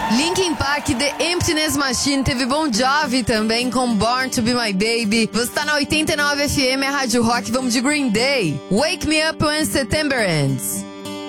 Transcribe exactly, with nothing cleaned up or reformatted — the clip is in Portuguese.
Linkin Park, The Emptiness Machine, teve Bon Jovi também com Born to Be My Baby. Você tá na oitenta e nove F M, a Rádio Rock, vamos de Green Day. Wake Me Up When September Ends.